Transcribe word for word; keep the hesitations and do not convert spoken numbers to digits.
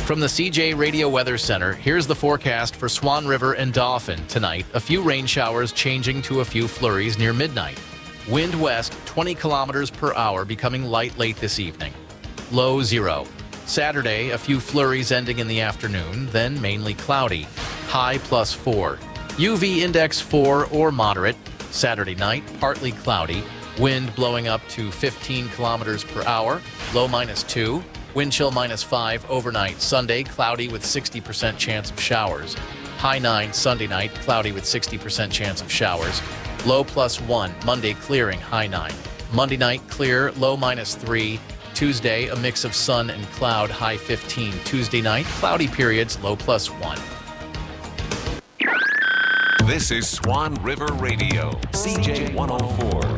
From the C J Radio Weather Center, here's the forecast for Swan River and Dauphin tonight. A few rain showers changing to a few flurries near midnight. Wind west twenty kilometers per hour, becoming light late this evening. Low zero. Saturday, a few flurries ending in the afternoon, then mainly cloudy. High plus four. U V index four or moderate. Saturday night, partly cloudy. Wind blowing up to fifteen kilometers per hour. Low minus two. Wind chill minus five overnight. Sunday, cloudy with sixty percent chance of showers. High nine Sunday night, cloudy with sixty percent chance of showers. Low plus one. Monday, clearing, high nine. Monday night, clear, low minus three. Tuesday, a mix of sun and cloud, high fifteen. Tuesday night, cloudy periods, low plus one. This is Swan River Radio, C J one oh four.